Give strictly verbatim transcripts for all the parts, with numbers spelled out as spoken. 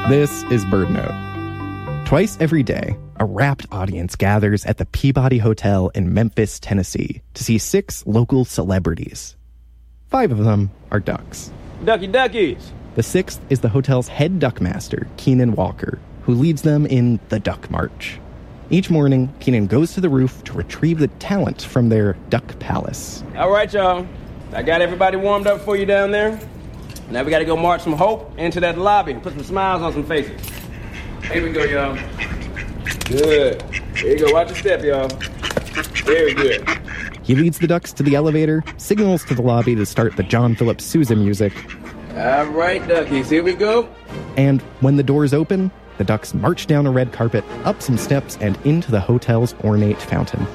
This is BirdNote. Twice every day, a rapt audience gathers at the Peabody Hotel in Memphis, Tennessee, to see six local celebrities. Five of them are ducks. Ducky duckies! The sixth is the hotel's head duckmaster, Keenan Walker, who leads them in the Duck March. Each morning, Keenan goes to the roof to retrieve the talent from their duck palace. All right, y'all. I got everybody warmed up for you down there. Now we got to go march some hope into that lobby and put some smiles on some faces. Here we go, y'all. Good. There you go. Watch your step, y'all. Very good. He leads the ducks to the elevator, signals to the lobby to start the John Philip Sousa music. All right, duckies. Here we go. And when the doors open, the ducks march down a red carpet, up some steps, and into the hotel's ornate fountain.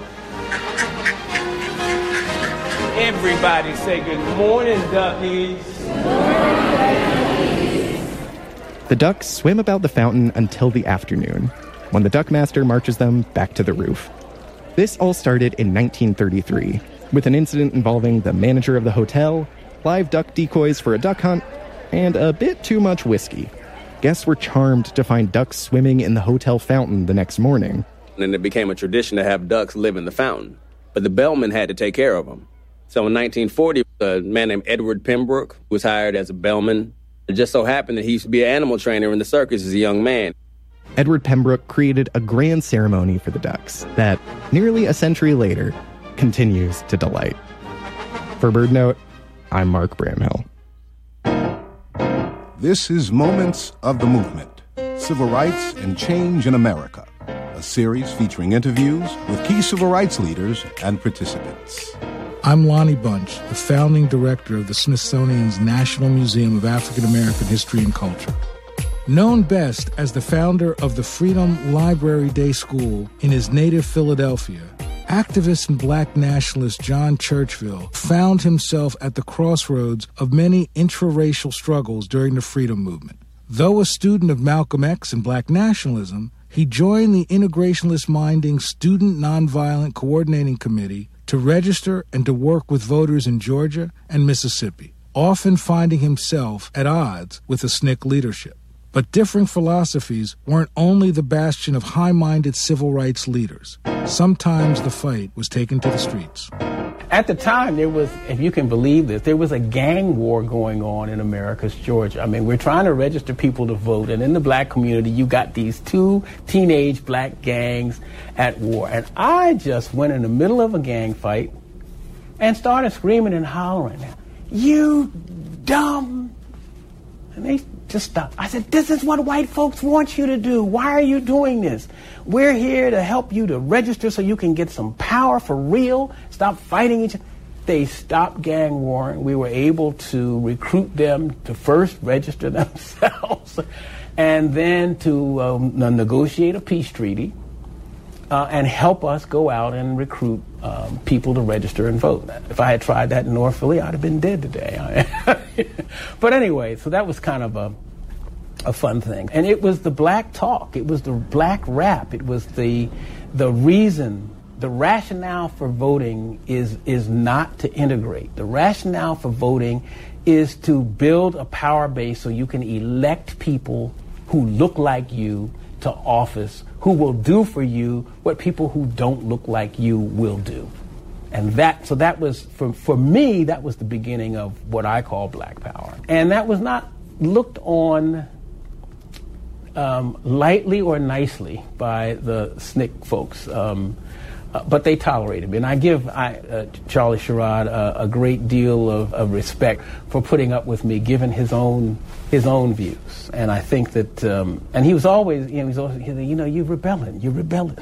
Everybody say good morning, duckies. The ducks swim about the fountain until the afternoon, when the duckmaster marches them back to the roof. This all started in nineteen thirty-three, with an incident involving the manager of the hotel, live duck decoys for a duck hunt, and a bit too much whiskey. Guests were charmed to find ducks swimming in the hotel fountain the next morning. And it became a tradition to have ducks live in the fountain, but the bellman had to take care of them. So in nineteen forty, a man named Edward Pembroke was hired as a bellman. It just so happened that he used to be an animal trainer in the circus as a young man. Edward Pembroke created a grand ceremony for the ducks that, nearly a century later, continues to delight. For BirdNote, I'm Mark Bramhill. This is Moments of the Movement, Civil Rights and Change in America, a series featuring interviews with key civil rights leaders and participants. I'm Lonnie Bunch, the founding director of the Smithsonian's National Museum of African American History and Culture. Known best as the founder of the Freedom Library Day School in his native Philadelphia, activist and black nationalist John Churchville found himself at the crossroads of many intraracial struggles during the freedom movement. Though a student of Malcolm X and black nationalism, he joined the integrationalist-minding Student Nonviolent Coordinating Committee to register and to work with voters in Georgia and Mississippi, often finding himself at odds with the S N C C leadership. But differing philosophies weren't only the bastion of high-minded civil rights leaders. Sometimes the fight was taken to the streets. At the time, there was, if you can believe this, there was a gang war going on in America's Georgia. I mean, we're trying to register people to vote, and in the black community, you got these two teenage black gangs at war. And I just went in the middle of a gang fight and started screaming and hollering, "You dumb!" And they just stopped. I said, "This is what white folks want you to do. Why are you doing this? We're here to help you to register so you can get some power for real. Stop fighting each other." They stopped gang warring. We were able to recruit them to first register themselves and then to um, negotiate a peace treaty uh, and help us go out and recruit um, people to register and vote. If I had tried that in North Philly, I'd have been dead today. But anyway, so that was kind of a a fun thing. And it was the black talk. It was the black rap. It was the the reason, the rationale for voting is is not to integrate. The rationale for voting is to build a power base so you can elect people who look like you to office, who will do for you what people who don't look like you will do. And that, so that was, for, for me, that was the beginning of what I call black power. And that was not looked on um, lightly or nicely by the S N C C folks, um, uh, but they tolerated me. And I give I, uh, Charlie Sherrod uh, a great deal of, of respect for putting up with me, given his own his own views. And I think that, um, and he was always, you know, he was always, you know, you're rebelling, you're rebelling.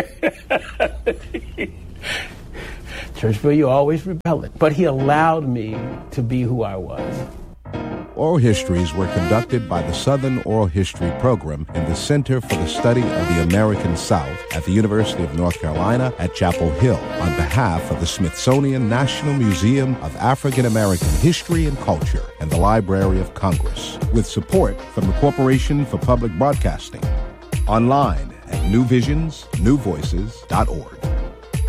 Churchville, you're always rebelling. But he allowed me to be who I was. Oral Histories were conducted by the Southern Oral History Program in the Center for the Study of the American South at the University of North Carolina at Chapel Hill on behalf of the Smithsonian National Museum of African American History and Culture and the Library of Congress, with support from the Corporation for Public Broadcasting. Online at new visions new voices dot org.